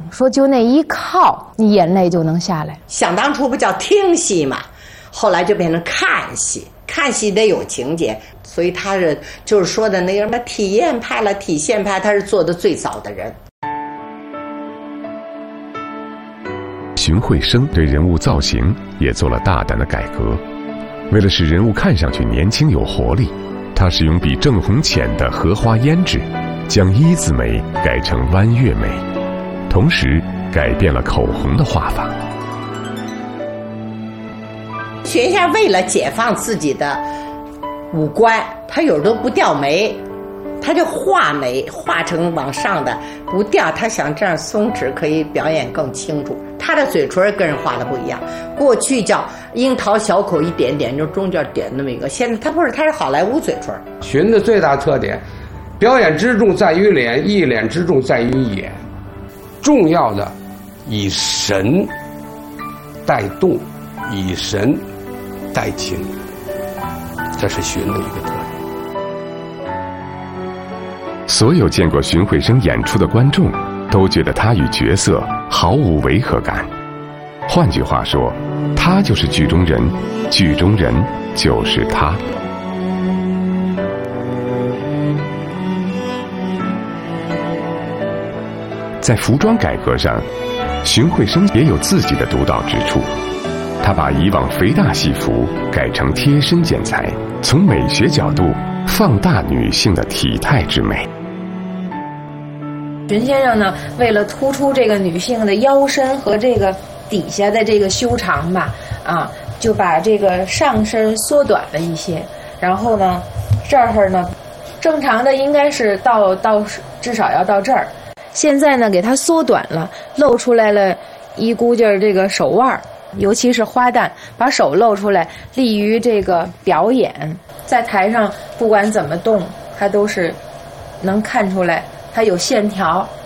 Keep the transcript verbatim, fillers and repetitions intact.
说就那一靠，你眼泪就能下来。 想当初不叫听戏嘛，后来就变成看戏，看戏得有情节，所以他是就是说的那个什么体验派了、体现派，他是做的最早的人。 荀慧生对人物造型也做了大胆的改革，为了使人物看上去年轻有活力，他使用比正红浅的荷花胭脂，将一字眉改成弯月眉，同时改变了口红的画法。 学家为了解放自己的五官，他有时候不掉眉，他就画眉，画成往上的不掉，他想这样松弛可以表演更清楚。他的嘴唇跟人画的不一样，过去叫樱桃小口一点点，就中间点那么一个，现在他不是，他是好莱坞嘴唇。 荀的最大特点，表演之重在于脸，一脸之重在于眼，重要的以神带动，以神带情，这是荀的一个特点。 所有见过荀慧生演出的观众都觉得他与角色毫无违和感。换句话说，他就是剧中人，剧中人就是他。在服装改革上，荀慧生也有自己的独到之处。他把以往肥大戏服改成贴身剪裁，从美学角度放大女性的体态之美。 荀先生呢，为了突出这个女性的腰身和这个底下的这个修长吧，啊，就把这个上身缩短了一些，然后呢，这儿呢，正常的应该是到到至少要到这儿，现在呢给它缩短了，露出来了一股劲儿这个手腕，尤其是花旦把手露出来，利于这个表演，在台上不管怎么动，它都是能看出来。它有线条，